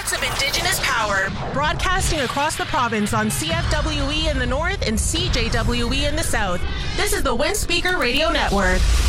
Lots of Indigenous power. Broadcasting across the province on CFWE in the north and CJWE in the south. This is the Windspeaker Radio Network.